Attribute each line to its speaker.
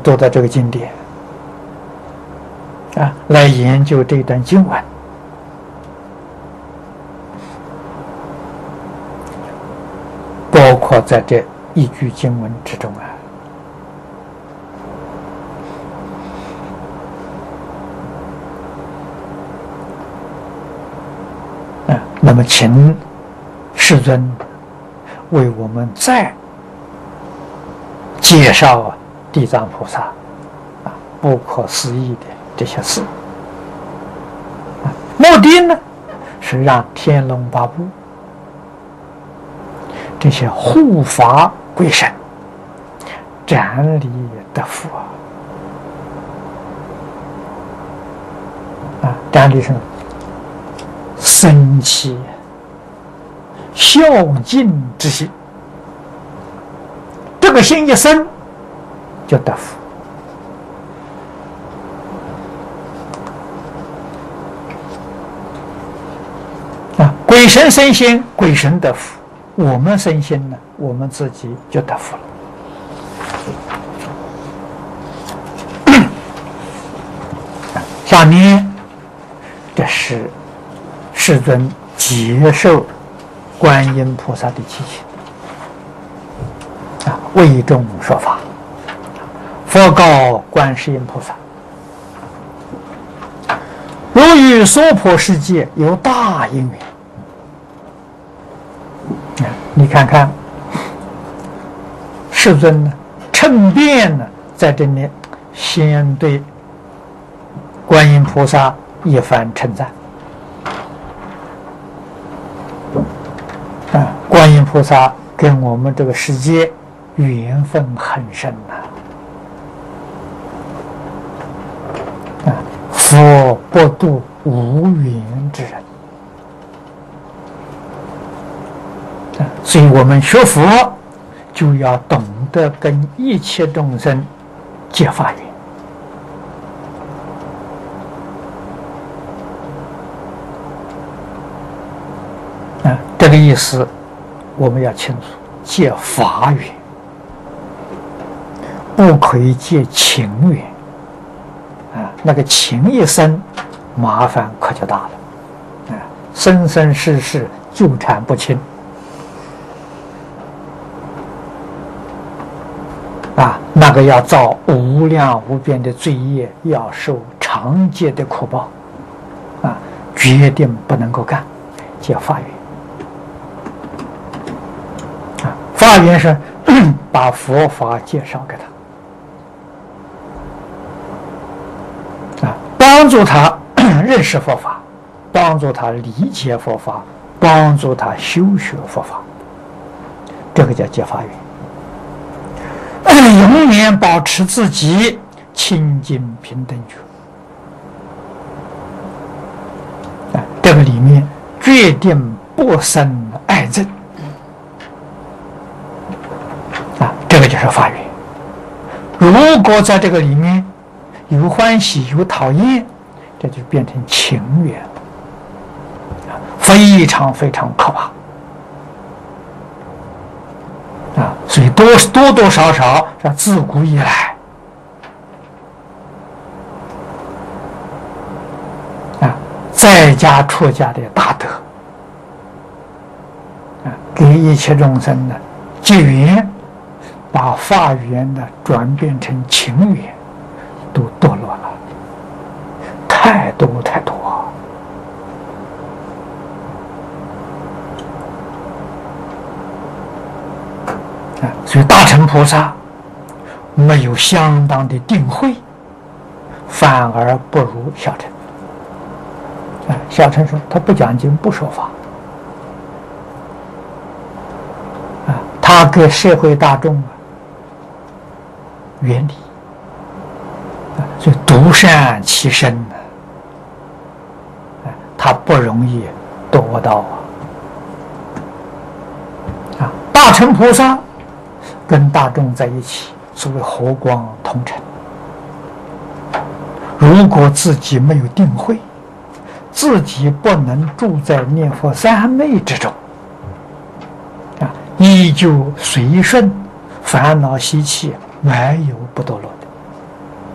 Speaker 1: 读到这个经典啊，来研究这段经文，包括在这一句经文之中那么请世尊为我们再介绍地藏菩萨不可思议的这些事，目的呢是让天龙八部这些护法鬼神瞻礼得福瞻礼是生起孝敬之心，这个心一生就得福鬼神生心，鬼神得福，我们生心呢，我们自己就得福了。下面这是世尊接受观音菩萨的祈请为众说法。佛告观世音菩萨：如于娑婆世界有大因缘。你看看世尊呢，趁便呢，在这里先对观音菩萨一番称赞。观音菩萨跟我们这个世界缘分很深佛不度无缘之人。所以我们学佛就要懂得跟一切众生结法缘这个意思我们要清楚，结法缘不可以结情缘那个情一生麻烦可就大了生生世世纠缠不清那个要造无量无边的罪业，要受长劫的苦报决定不能够干。结法缘法缘是把佛法介绍给他帮助他认识佛法，帮助他理解佛法，帮助他修学佛法，这个叫结法缘。永远保持自己清净平等觉这个里面决定不生爱憎这个就是法缘。如果在这个里面有欢喜有讨厌，这就变成情缘非常非常可怕所以多少少自古以来在家出家的大德给一切众生的结缘，把法缘的转变成情缘，都堕落了太多太多所以大乘菩萨没有相当的定慧，反而不如小乘。小乘说他不讲经不说法他给社会大众原理所以独善其身他不容易夺到大乘菩萨跟大众在一起，所谓和光同尘。如果自己没有定慧，自己不能住在念佛三昧之中依旧随顺烦恼习气，没有不堕落的